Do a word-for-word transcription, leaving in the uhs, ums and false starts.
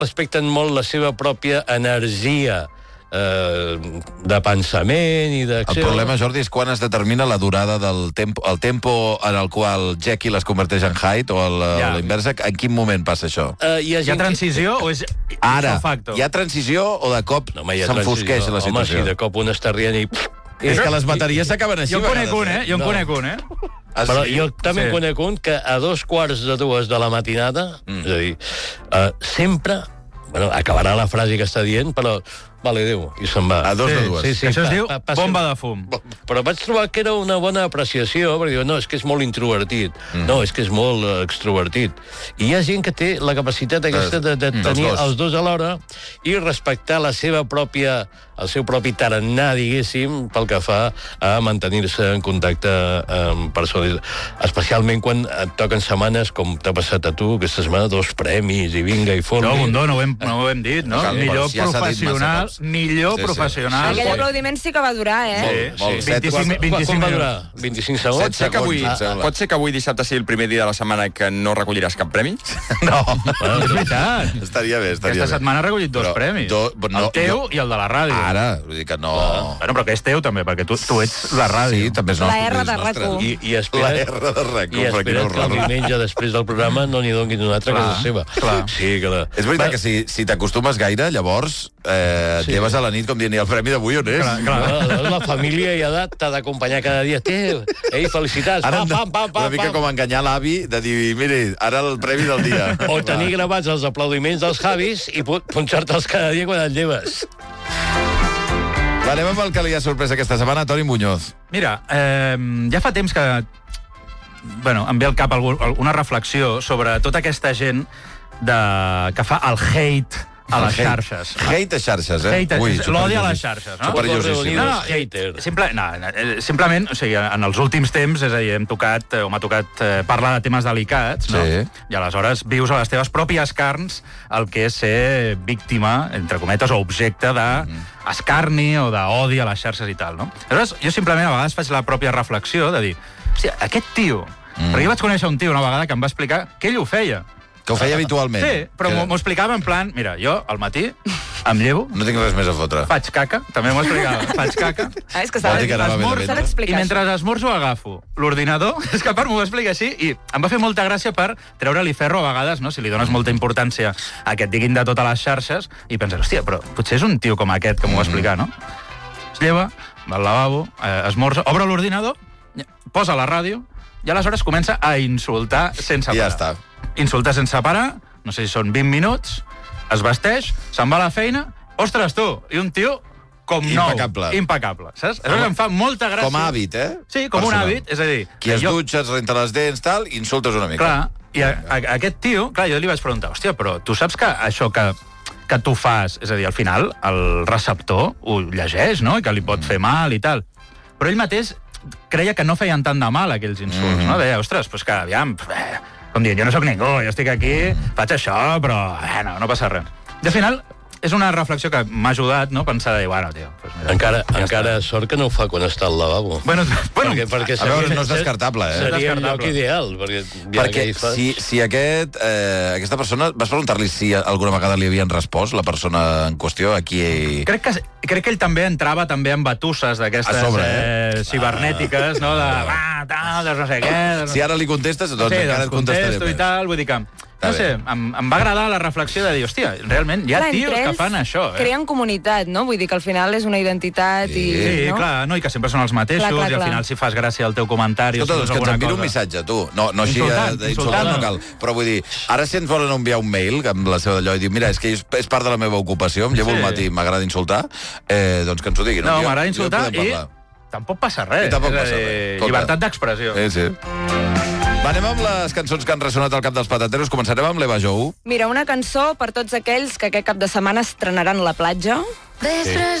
respecten molt la seva pròpia energia eh, de pensament i d'acció. El problema, Jordi, és quan es determina la durada del tempo, el tempo en el qual Jekyll es converteix en Hyde, o el, Ja. la inversa. En quin moment passa això? Eh, hi ha, Hi ha gent transició o és Ara, facto? hi ha transició o de cop que... No, home, hi ha s'enfosqueix transició. la Home, situació? si de cop un està rient i... És que les bateries s'acaben així. Jo en a conec un, vegades, eh? Jo en No. conec un, eh? Ah, Però sí? jo també Sí. en conec un que a dos quarts de dues de la matinada, mm. és a dir, uh, sempre, bueno, acabarà la frase que està dient, però, vale, adéu, i se'n va. A dos de dues. Que això es pa- diu pa- passa- bomba de fum. Però vaig trobar que era una bona apreciació, perquè diu, no, és que és molt introvertit, mm. no, és que és molt uh, extrovertit. I hi ha gent que té la capacitat aquesta de, de Mm. tenir Els dos. els dos alhora i respectar la seva pròpia, el seu propi tarannà, diguéssim, pel que fa a mantenir-se en contacte amb persones. Especialment quan et toquen setmanes, com t'ha passat a tu, aquesta setmana, dos premis, i vinga, i fot. No, Bundó, no ho hem, no ho hem dit, no? No cal, millor però si ja s'ha dit massa professional, cops. millor Sí, sí. professional. Aquell aplaudiment sí que va durar, eh? Molt, molt. Sí, Set, vint-i-cinc, quatre- vint-i-cinc Quan va minuts. durar? vint-i-cinc segons? Set Sé que avui, segons, em sembla. pot ser que avui dissabte sigui el primer dia de la setmana que no recolliràs cap premi? No, És veritat. estaria bé, estaria Aquesta bé. setmana ha recollit dos Però premis. do- no, el teu no. i el de la ràdio. Ara, vull dir que no... Bueno, però que és teu també, perquè tu, tu ets la ràdio. Sí, també és La nostre. R és de nostre. RAC1. I, i La espera, R de RAC1, i per aquí espera no que el raro. diumenge després del programa no n'hi donguin una altra Clar, casa seva. clar. Sí, que la... És veritat que si, si t'acostumes gaire, llavors eh, et Sí. lleves a la nit com dient, i el premi d'avui on és? Clar, clar. La, la família i edat t'ha d'acompanyar cada dia. Té, ei, felicitats. Ara Pam, hem de, pam, pam, pam, una mica pam. com enganyar l'avi, de dir, mire, ara el premi del dia. O tenir gravats els aplaudiments dels Javis i pu- punxar-te'ls cada dia quan et lleves. Va, anem amb el que li ha sorprès aquesta setmana, Toni Muñoz. Mira, eh, ja fa temps que bueno, em ve al cap algú, alguna reflexió sobre tota aquesta gent de, que fa el hate a les Hate. xarxes. Hate a xarxes, eh? Hate, Ui, l'odi a superillosíssim. les xarxes, no? Superillosíssim. No, no, Hater. simple, no, eh, simplement, o sigui, en els últims temps, és a dir, hem tocat, eh, o m'ha tocat eh, parlar de temes delicats, no? Sí. I aleshores vius a les teves pròpies carns el que és ser víctima, entre cometes, o objecte d'escarni o d'odi a les xarxes i tal, no? Aleshores, jo simplement a vegades faig la pròpia reflexió de dir, hòstia, aquest tio... Mm. Perquè jo vaig conèixer un tio una vegada que em va explicar que ell ho feia. Que ho feia habitualment. Sí, però Que- m'ho m'ho explicava en plan, mira, jo al matí em llevo, No tinc res més a fotre. faig caca, també m'ho explicava, faig caca, Ah, és que Vol dir que s'ha anava bé de s'ha vendre. i d'explicar. mentre esmorzo agafo l'ordinador, és que a part m'ho va explicar així, i em va fer molta gràcia per treure-li ferro a vegades, no? Si li dones molta importància a que et diguin de totes les xarxes, i penses, hòstia, però potser és un tio com aquest que m'ho va explicar, no? Es lleva, va al lavabo, eh, esmorza, obre l'ordinador, posa la ràdio, i aleshores comença a insultar sense I parar. ja està. Insultar sense parar, no sé si són vint minuts, es vesteix, se'n va a la feina, ostres, tu, i un tio com nou. Impecable. Impecable, saps? Aleshores em fa molta gràcia. Com a hàbit, eh? Sí, com un Personal. hàbit, és a dir... Qui es jo- dutxa, es renta les dents, tal, insultes una mica. Clar, i a, a, a aquest tio, clar, jo li vaig preguntar, hòstia, però tu saps que això que, que tu fas, és a dir, al final, el receptor ho llegeix, no?, i que li pot fer mal i tal. Però ell mateix creia que no feien tant de mal aquells insults, Mhm. no? Deia, ostres, doncs que, aviam, eh, com dient, jo no sóc ningú, jo estic aquí, faig això, però, bueno, no passa res. I al final, és una reflexió que m'ha ajudat, no?, pensar de dir, bueno, tio... Doncs mira, Encara, ja encara està. sort que no ho fa quan està al lavabo. Bueno, bueno, perquè, perquè A veure, seria- no és descartable, eh? Seria el lloc Descartable. ideal, perquè ja Perquè que hi fas... si, si aquest, eh, aquesta persona... Vas preguntar-li si alguna vegada li havien respost, la persona en qüestió, a qui... Crec que, crec que ell també entrava també amb batusses d'aquestes A sobre, eh, cibernètiques, no? De, va, tal, de no sé què... De no... Si ara li contestes, doncs sí, encara doncs et contestaré contesto i més. tal, vull dir que... No Està sé, bé. em, em va agradar la reflexió de dir, hòstia, realment hi ha Clar, tios entre que ells fan això, eh? Creen comunitat, no? Vull dir que al final és una identitat Sí. i... Sí, no? clar, no? I que sempre són els mateixos, Clar, clar, i al clar. final si fas gràcia al teu comentari... Escolta, o doncs si que dius ens alguna enviï un cosa- missatge, tu. No, no així Insultant, eh, d'insultar, no insultant. cal. Però vull dir, ara si ens volen enviar un mail amb la seva d'allò i dir, mira, és que és, és part de la meva ocupació, em llevo Sí. al matí, m'agrada insultar, eh, doncs que ens ho diguin. No, un dia, m'agrada un dia insultar podem i parlar. tampoc passa res. I tampoc És a passa dir, res. Escolta. Llibertat d'expressió. Sí, sí. Va, anem amb les cançons que han ressonat al cap dels patateros. Començarem amb l'Eva Jou. Mira, una cançó per tots aquells que aquest cap de setmana estrenaran La platja. Després